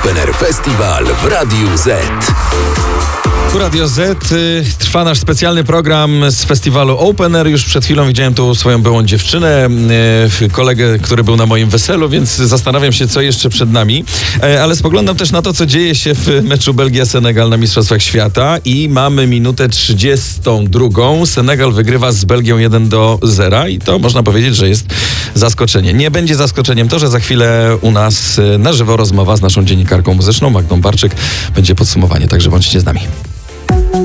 Open Air Festival w Radiu Z. Tu Radio Z, trwa nasz specjalny program z festiwalu Open Air. Już przed chwilą widziałem tu swoją byłą dziewczynę, kolegę, który był na moim weselu, więc zastanawiam się, co jeszcze przed nami. Ale spoglądam też na to, co dzieje się w meczu Belgia-Senegal na Mistrzostwach Świata i mamy minutę 32. Senegal wygrywa z Belgią 1-0 i to można powiedzieć, że jest zaskoczenie. Nie będzie zaskoczeniem to, że za chwilę u nas na żywo rozmowa z naszą dziennikarką muzyczną Magdą Barczyk. Będzie podsumowanie, także bądźcie z nami.